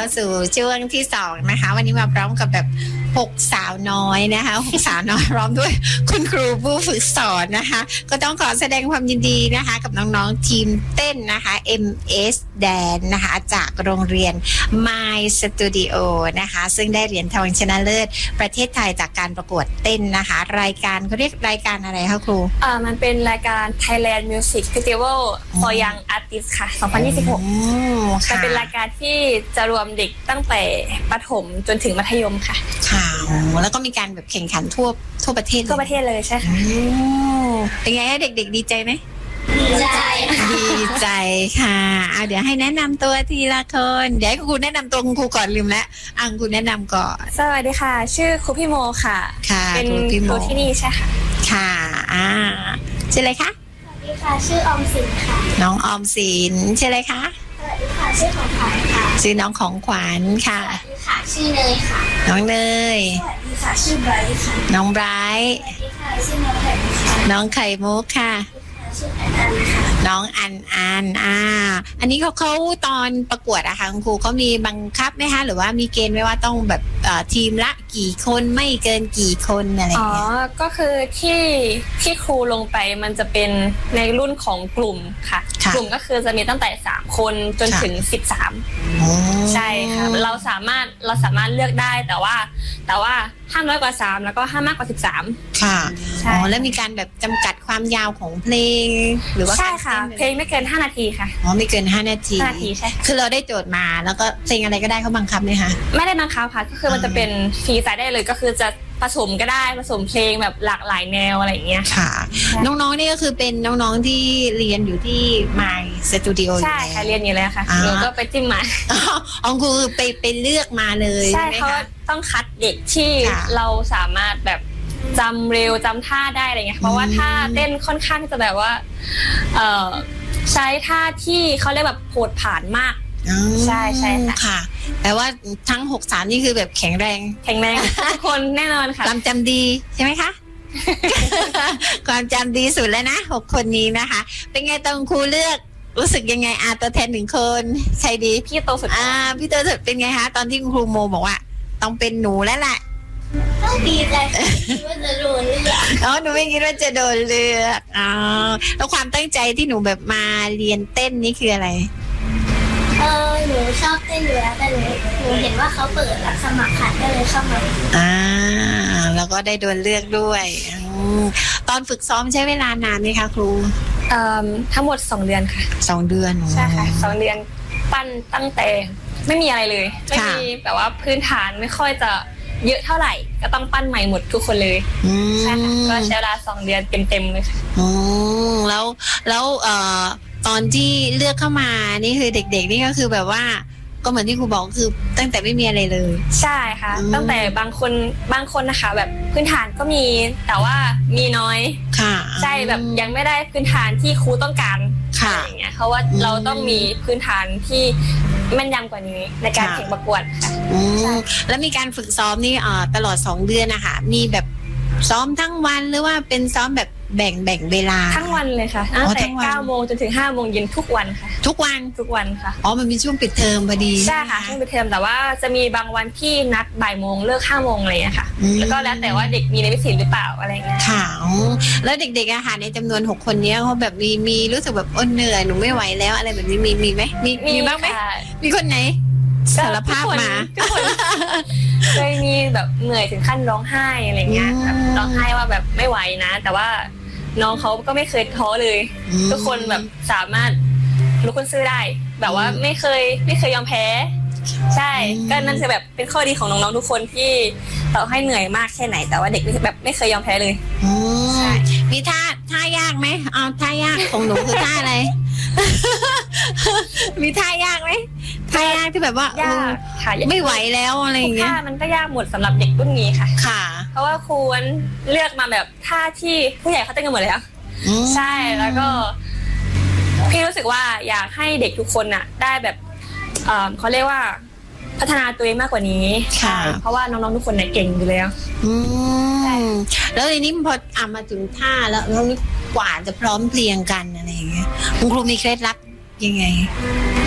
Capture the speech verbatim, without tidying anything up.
สู่ช่วงที่สองนะคะวันนี้มาพร้อมกับแบบหกสาวน้อยนะคะหกสาวน้อยพร้อมด้วยคุณครูผู้ฝึกสอนนะคะก็ต้องขอแสดงความยินดีนะคะกับน้องๆทีมเต้นนะคะ เอ็ม เอส Dance นะคะจากโรงเรียน My Studio นะคะซึ่งได้เหรียญทองชนะเลิศประเทศไทยจากการประกวดเต้นนะคะรายการเขาเรียกรายการอะไรคะครูอ่ามันเป็นรายการ Thailand Music Festival for Young Artists ค่ะสองพันยี่สิบหกจะเป็นรายการที่จะรวมเด็กตั้งแต่ประถมจนถึงมัธยมค่ะค่ะแล้วก็มีการแบบแข่งขันทั่วทั่วประเทศทั่วประเทศเลยใช่ค่ะเป็นไงเด็กๆดีใจไหมดีใจดีใจค่ะเอาเดี๋ยวให้แนะนำตัวทีละคนเดี๋ยวให้ครูแนะนำตัวคุณครูก่อนลืมแล้วอ่ะครูแนะนำก่อนสวัสดีค่ะชื่อครูพี่โมค่ะค่ะเป็นครูที่นี่ใช่ค่ะค่ะอ่าชื่ออะไรคะสวัสดีค่ะชื่อออมสินค่ะน้องออมสินชื่ออะไรคะสวัสดีค่ะชื่อของขวัญค่ะชื่อน้องของขวัญค่ะสวัสดีค่ะชื่อเนยค่ะน้องเนยสวัสดีค่ะชื่อไบรท์ค่ะน้องไบรท์สวัสดีค่ะชื่อน้องไข่มุกค่ะน้องไข่มุกค่ะชื่ออันอันค่ะน้องอันอันอ่าอันนี้เขาเขาตอนประกวดอะค่ะคุณครูเขามีบังคับไหมคะหรือว่ามีเกณฑ์ไหมว่าต้องแบบทีมละกี่คนไม่เกินกี่คนอะไรอย่างเงี้ยอ๋อก็คือที่ที่ครูลงไปมันจะเป็นในรุ่นของกลุ่มค่ะกลุ่มก็คือจะมีตั้งแต่สามคนจนถึงสิบสามใช่ค่ะเราสามารถเราสามารถเลือกได้แต่ว่าแต่ว่าห้ามน้อยกว่าสามแล้วก็ห้ามมากกว่าสิบสามค่ะอ๋อแล้วมีการแบบจำกัดความยาวของเพลงหรือว่าใช่ค่ะเพลงไม่เกินห้านาทีค่ะอ๋อไม่เกินห้านาทีห้านาทีใช่คือเราได้โจทย์มาแล้วก็เพลงอะไรก็ได้เขาบังคับไหมคะไม่ได้บังคับค่ะก็คือมันจะเป็นฟรีสไตล์ได้เลยก็คือจะผสมก็ได้ผสมเพลงแบบหลากหลายแนวอะไรอย่างเงี้ยค่ะน้องๆนี่ก็คือเป็นน้องๆที่เรียนอยู่ที่ My Studio ใช่ค่ะเรียนอยู่แล้วค่ะหนูก็ไปจิ้มมาอ๋อคือไปไปเลือกมาเลยใช่เขาต้องคัดเด็กที่เราสามารถแบบจำเร็วจำท่าได้อะไรเงี้ยเพราะว่าท่าเต้นค่อนข้างจะแบบว่าเอ่อใช้ท่าที่เขาเรียกแบบโผดผานมากใช่ใช่ค่ะแต่ว่าทั้งหกสามนี่คือแบบแข็งแรงแข็งแรงทุกคนแน่นอนค่ะความจำดีใช่ไหมคะความจำดีสุดแล้วนะหกคนนี้นะคะเป็นไงตอนครูเลือกรู้สึกยังไงอาตัวแทนหนึ่งคนใช่ดีพี่โตสุดอ่าพี่โตสุดเป็นไงคะตอนที่คุณครูโมบอกว่าต้องเป็นหนูแล้วแหละต้องดีใจว่าจะโดนเลือกอ๋อหนูไม่คิดว่าจะโดนเลือกอ๋อแล้วความตั้งใจที่หนูแบบมาเรียนเต้นนี่คืออะไรเออหนูชอบเต้นอยู่แล้วแต่หนูหนูเห็นว่าเขาเปิดรับสมัครขันก็เลยเข้ามาอ่าแล้วก็ได้โดนเลือกด้วยตอนฝึกซ้อมใช้เวลานานไหมคะครูเอ่อทั้งหมดสองเดือนค่ะสองเดือนใช่ค่ะสองเดือนปั้นตั้งแต่ไม่มีอะไรเลยไม่มีแบบว่าพื้นฐานไม่ค่อยจะเยอะเท่าไหร่ก็ต้องปั้นใหม่หมดทุกคนเลยใช่ค่ะก็ใช้เวลาสองเดือนเต็มๆเลยค่ะอ๋อแล้วแล้วเอ่อตอนที่เลือกเข้ามานี่คือเด็กๆนี่ก็คือแบบว่าก็เหมือนที่ครูบอกคือตั้งแต่ไม่มีอะไรเลยใช่ค่ะตั้งแต่บางคนบางคนนะคะแบบพื้นฐานก็มีแต่ว่ามีน้อยค่ะใช่แบบยังไม่ได้พื้นฐานที่ครูต้องการค่ะอย่างเงี้ยเพราะว่าเราต้องมีพื้นฐานที่แม่นยำกว่านี้ในการแข่งประกวดค่ะแล้วมีการฝึกซ้อมนี่อ่าตลอดสองเดือนนะคะมีแบบซ้อมทั้งวันหรือว่าเป็นซ้อมแบบแบ่งแบ่งเวลาทั้งวันเลยค่ะตั้งแต่เก้าโมงจนถึงห้าโมงเย็นทุกวันค่ะทุกวันทุกวันค่ะอ๋อมันมีช่วงปิดเทอมพอดีใช่ค่ะช่วงปิดเทอมแต่ว่าจะมีบางวันที่นัดบ่ายโมงเลิกห้าโมงอะไรอย่างเงี้ยค่ะแล้วก็แล้วแต่ว่าเด็กมีเรียนพิเศษหรือเปล่าอะไรเงี้ยค่ะแล้วเด็กๆอะค่ะในจำนวนหกคนนี้เขาแบบมีมีรู้สึกแบบอ้นเหนื่อยหนูไม่ไหวแล้วอะไรแบบนี้มีมีไหมมีมีบ้างไหมมีคนไหนสารภาพมาเคยมีแบบเหนื่อยถึงขั้นร้องไห้อะไรเงี้ยแบบร้องไห้ว่าแบบไม่ไหวนะแต่ว่าน้องเขาก็ไม่เคยท้อเลยทุกคนแบบสามารถลุกขึ้นสู้ได้แบบว่าไม่เคยไม่เคยยอมแพ้ใช่ก็นั่นจะแบบเป็นข้อดีของน้องๆทุกคนที่ต่อให้เหนื่อยมากแค่ไหนแต่ว่าเด็กแบบไม่เคยยอมแพ้เลยใช่มีท่าท่ายากไหมเอาท่ายากของหนูคือท่าอะไรมีท่ายากไหมท่ายากที่แบบว่ายากค่ะไม่ไหวแล้วอะไรอย่างเงี้ยท่ามันก็ยากหมดสำหรับเด็กรุ่นนี้ค่ะค่ะเพราะว่าครูเลือกมาแบบท่าที่ผู้ใหญ่เขาเต้นกันหมดแล้วใช่แล้วก็พี่รู้สึกว่าอยากให้เด็กทุกคนน่ะได้แบบเอ่อเขาเรียกว่าพัฒนาตัวเองมากกว่านี้ค่ะเพราะว่าน้องๆทุกคนเนี่ยเก่งอยู่แล้วอืมแล้วทีนี้พออ่ะมาถึงท่าแล้วแล้วกว่าจะพร้อมเพรียงกันอะไรอย่างเงี้ยคุณครูมีเคล็ดลับยังไง